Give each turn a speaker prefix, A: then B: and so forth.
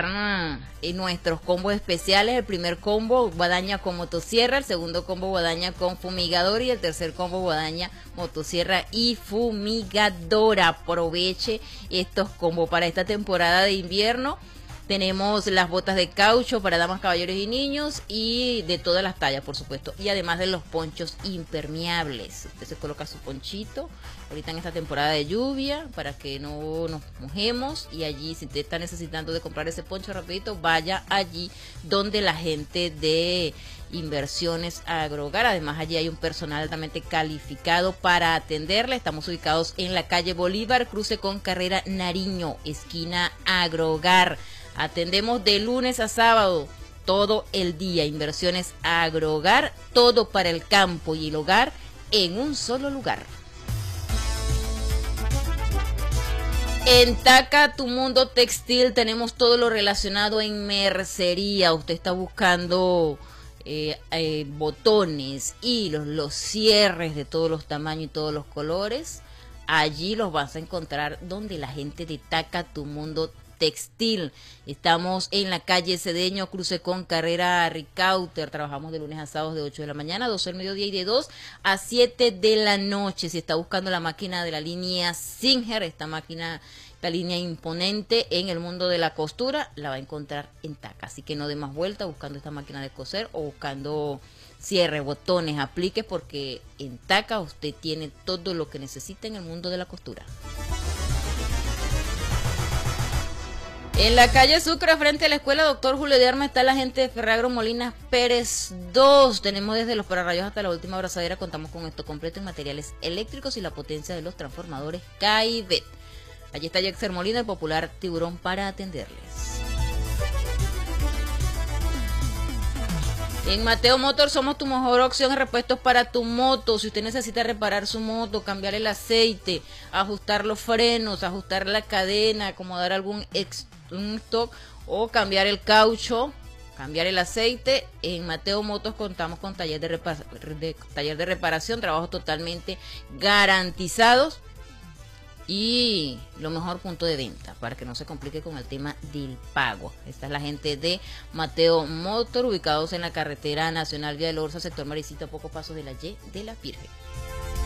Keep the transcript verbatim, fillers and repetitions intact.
A: están en nuestros combos especiales. El primer combo, guadaña con motosierra, el segundo combo, guadaña con fumigador, y el tercer combo, guadaña, motosierra y fumigadora. Aproveche estos combos para esta temporada de invierno. Tenemos las botas de caucho para damas, caballeros y niños, y de todas las tallas, por supuesto. Y además de los ponchos impermeables. Usted se coloca su ponchito ahorita en esta temporada de lluvia para que no nos mojemos. Y allí, si usted está necesitando de comprar ese poncho rapidito, vaya allí donde la gente de Inversiones Agrohogar. Además, allí hay un personal altamente calificado para atenderle. Estamos ubicados en la calle Bolívar, cruce con carrera Nariño, esquina Agrohogar. Atendemos de lunes a sábado, todo el día. Inversiones Agrohogar, todo para el campo y el hogar en un solo lugar. En Taca, tu mundo textil, tenemos todo lo relacionado en mercería. Usted está buscando eh, eh, botones, hilos, los cierres de todos los tamaños y todos los colores. Allí los vas a encontrar donde la gente de Taca, tu mundo textil. Estamos en la calle Cedeño, cruce con carrera Ricauter. Trabajamos de lunes a sábados de ocho de la mañana a doce del mediodía y de dos a siete de la noche. Si está buscando la máquina de la línea Singer, esta máquina, la línea imponente en el mundo de la costura, la va a encontrar en Taca. Así que no dé más vuelta buscando esta máquina de coser o buscando cierre, botones, apliques, porque en Taca usted tiene todo lo que necesita en el mundo de la costura. En la calle Sucre, frente a la escuela Doctor Julio de Arma, está la gente de Ferragro Molinas Pérez dos. Tenemos desde los pararrayos hasta la última abrazadera. Contamos con esto completo en materiales eléctricos y la potencia de los transformadores Caibet. Allí está Jaxer Molina, el popular tiburón, para atenderles. En Mateo Motor somos tu mejor opción en repuestos para tu moto. Si usted necesita reparar su moto, cambiar el aceite, ajustar los frenos, ajustar la cadena, acomodar algún ex, un stock o cambiar el caucho, cambiar el aceite, en Mateo Motos contamos con taller de, repar de, taller de reparación, trabajos totalmente garantizados y lo mejor, punto de venta para que no se complique con el tema del pago. Esta es la gente de Mateo Motor, ubicados en la carretera nacional Vía del Orza, sector Maricito, a pocos pasos de la Y de la Virgen.